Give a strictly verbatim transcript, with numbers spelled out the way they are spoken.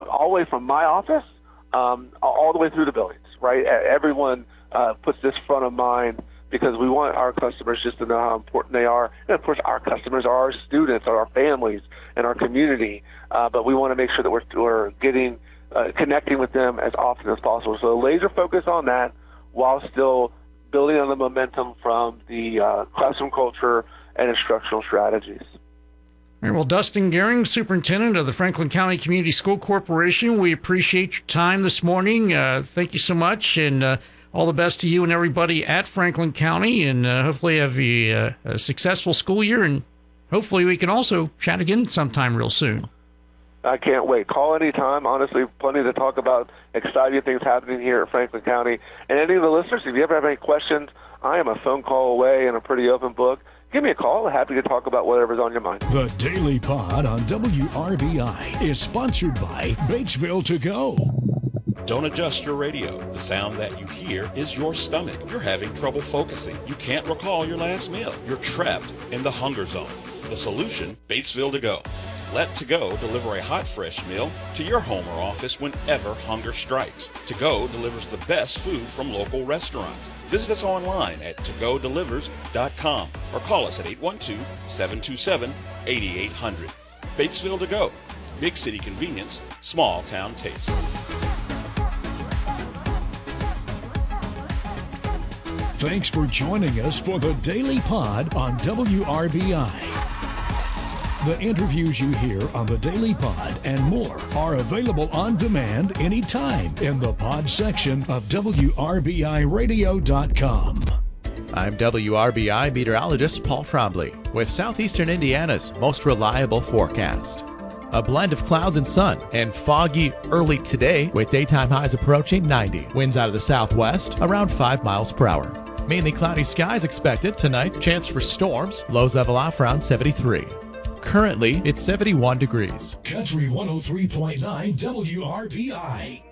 all the way from my office um, all the way through the buildings, right? Everyone uh, puts this front of mind because we want our customers just to know how important they are. And, of course, our customers are our students, are our families, and our community. Uh, but we want to make sure that we're, we're getting, uh, connecting with them as often as possible. So laser focus on that while still building on the momentum from the uh, classroom culture and instructional strategies. All right, well, Dustin Gehring, Superintendent of the Franklin County Community School Corporation, we appreciate your time this morning. Uh, thank you so much, and uh, all the best to you and everybody at Franklin County, and uh, hopefully have a, uh, a successful school year, and hopefully we can also chat again sometime real soon. I can't wait. Call anytime. Honestly, plenty to talk about, exciting things happening here at Franklin County. And any of the listeners, if you ever have any questions, I am a phone call away and a pretty open book. Give me a call. Happy to talk about whatever's on your mind. The Daily Pod on W R B I is sponsored by Batesville To Go. Don't adjust your radio. The sound that you hear is your stomach. You're having trouble focusing. You can't recall your last meal. You're trapped in the hunger zone. The solution, Batesville To Go. Let To Go deliver a hot, fresh meal to your home or office whenever hunger strikes. To Go delivers the best food from local restaurants. Visit us online at to go delivers dot com or call us at eight one two, seven two seven, eight eight zero zero. Batesville To Go. Big city convenience, small town taste. Thanks for joining us for the Daily Pod on W R B I. The interviews you hear on the Daily Pod and more are available on demand anytime in the pod section of W R B I radio dot com. I'm W R B I meteorologist Paul Trombley with Southeastern Indiana's most reliable forecast. A blend of clouds and sun and foggy early today with daytime highs approaching ninety. Winds out of the southwest around five miles per hour. Mainly cloudy skies expected tonight. Chance for storms. Lows level off around seventy-three. Currently, it's seventy-one degrees. Country one oh three point nine W R B I.